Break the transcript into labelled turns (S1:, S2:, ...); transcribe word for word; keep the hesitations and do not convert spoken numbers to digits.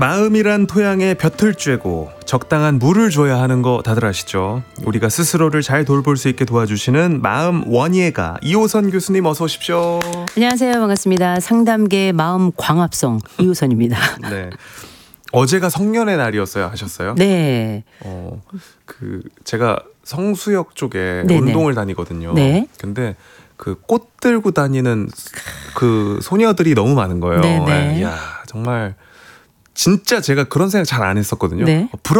S1: 마음이란 토양에 볕을 쬐고 적당한 물을 줘야 하는 거 다들 아시죠? 우리가 스스로를 잘 돌볼 수 있게 도와주시는 마음 원예가 이호선 교수님 어서 오십시오.
S2: 안녕하세요. 반갑습니다. 상담계 마음 광합성 이호선입니다.
S1: 네. 어제가 성년의 날이었어요. 하셨어요?
S2: 네.
S1: 어, 그 제가 성수역 쪽에
S2: 네네.
S1: 운동을 다니거든요.
S2: 네.
S1: 근데 그 꽃 들고 다니는 그 소녀들이 너무 많은 거예요.
S2: 네네.
S1: 야, 정말 진짜 제가 그런 생각 잘 안 했었거든요.
S2: 네.
S1: 부러